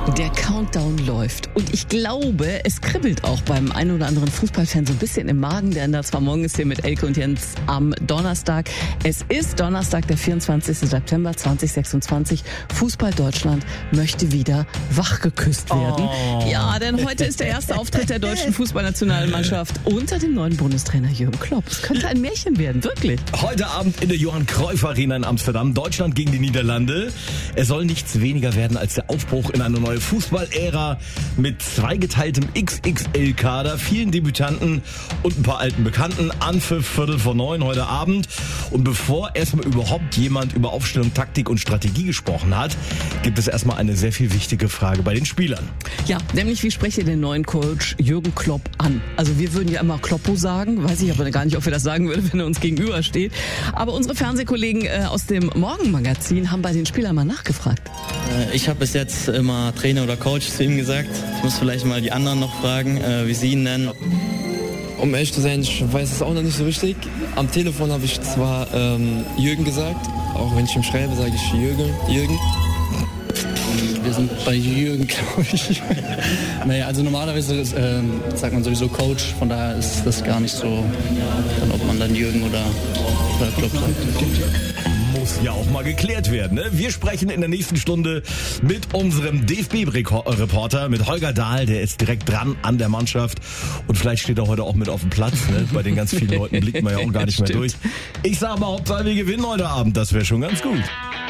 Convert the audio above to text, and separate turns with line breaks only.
Der Countdown läuft und ich glaube, es kribbelt auch beim einen oder anderen Fußballfan so ein bisschen im Magen, denn da zwar morgen ist hier mit Elke und Jens am Donnerstag. Es ist Donnerstag, der 24. September 2026. Fußball Deutschland möchte wieder wachgeküsst werden. Oh. Ja, denn heute ist der erste Auftritt der deutschen Fußballnationalmannschaft unter dem neuen Bundestrainer Jürgen Klopp. Es könnte ein Märchen werden, wirklich.
Heute Abend in der Johann Cruyff Arena in Amsterdam, Deutschland gegen die Niederlande. Es soll nichts weniger werden als der Aufbruch in eine neue Fußballära mit zweigeteiltem XXL-Kader, vielen Debütanten und ein paar alten Bekannten. Anpfiff 8:45 heute Abend. Und bevor erstmal überhaupt jemand über Aufstellung, Taktik und Strategie gesprochen hat, gibt es erstmal eine sehr viel wichtige Frage bei den Spielern.
Ja, nämlich wie spreche ihr den neuen Coach Jürgen Klopp an? Also wir würden ja immer Kloppo sagen, weiß ich aber gar nicht, ob wir das sagen würden, wenn er uns gegenübersteht. Aber unsere Fernsehkollegen aus dem Morgenmagazin haben bei den Spielern mal nachgefragt.
Ich habe bis jetzt immer Trainer oder Coach zu ihm gesagt. Ich muss vielleicht mal die anderen noch fragen, wie sie ihn nennen.
Um ehrlich zu sein, ich weiß es auch noch nicht so richtig. Am Telefon habe ich zwar Jürgen gesagt, auch wenn ich ihm schreibe, sage ich Jürgen.
Wir sind bei Jürgen, glaube ich. Naja, also normalerweise sagt man sowieso Coach, von daher ist das gar nicht so, dann ob man dann Jürgen oder Klopp sagt.
Muss ja auch mal geklärt werden. Ne? Wir sprechen in der nächsten Stunde mit unserem DFB-Reporter, mit Holger Dahl, der ist direkt dran an der Mannschaft und vielleicht steht er heute auch mit auf dem Platz. Ne? Bei den ganz vielen Leuten blickt man ja auch gar nicht mehr durch. Ich sage mal, Hauptsache wir gewinnen heute Abend, das wäre schon ganz gut.